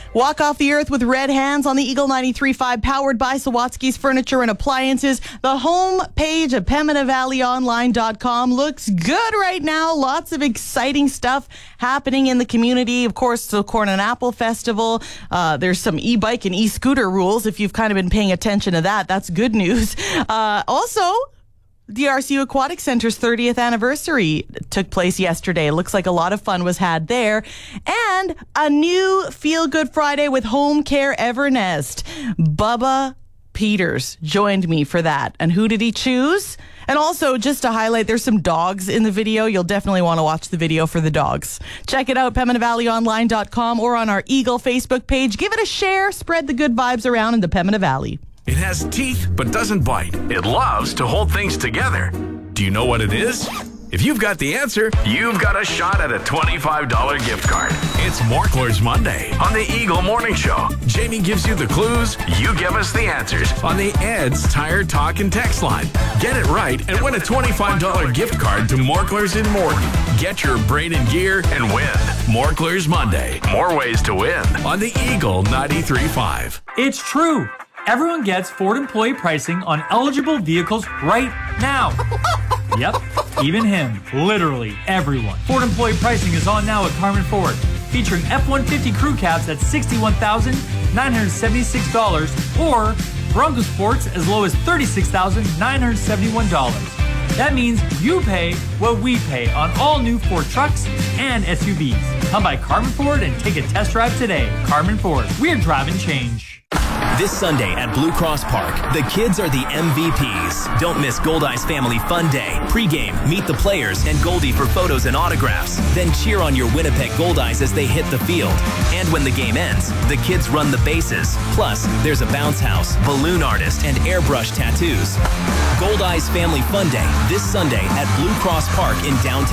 Walk off the earth with red hands on the Eagle 93.5, powered by Sawatsky's Furniture and Appliances. The home page at PembinaValleyOnline.com looks good right now. Lots of exciting stuff happening in the community. Of course, the Corn and Apple Festival. There's some e-bike and e-scooter rules. If you've kind of been paying attention to that, that's good news. Also, the RCU Aquatic Center's 30th anniversary took place yesterday. It looks like a lot of fun was had there. And a new Feel Good Friday with Home Care Evernest. Bubba Peters joined me for that. And who did he choose? And also, just to highlight, there's some dogs in the video. You'll definitely want to watch the video for the dogs. Check it out, PembinaValleyOnline.com or on our Eagle Facebook page. Give it a share. Spread the good vibes around in the Pembina Valley. It has teeth but doesn't bite. It loves to hold things together. Do you know what it is? If you've got the answer, you've got a shot at a $25 gift card. It's Morklers Monday on the Eagle Morning Show. Jamie gives you the clues, you give us the answers on the Ed's Tire Talk and Text line. Get it right and win a $25 gift card to Morklers in Morton. Get your brain in gear and win. Morklers Monday. More ways to win on the Eagle 93.5. It's true. Everyone gets Ford employee pricing on eligible vehicles right now. Yep, even him. Literally everyone. Ford employee pricing is on now at Carmen Ford, featuring F-150 crew cabs at $61,976 or Bronco Sports as low as $36,971. That means you pay what we pay on all new Ford trucks and SUVs. Come by Carmen Ford and take a test drive today. Carmen Ford, we're driving change. This Sunday at Blue Cross Park, the kids are the MVPs. Don't miss Goldeyes Family Fun Day. Pre-game, meet the players and Goldie for photos and autographs. Then cheer on your Winnipeg Goldeyes as they hit the field. And when the game ends, the kids run the bases. Plus, there's a bounce house, balloon artist, and airbrush tattoos. Goldeyes Family Fun Day this Sunday at Blue Cross Park in downtown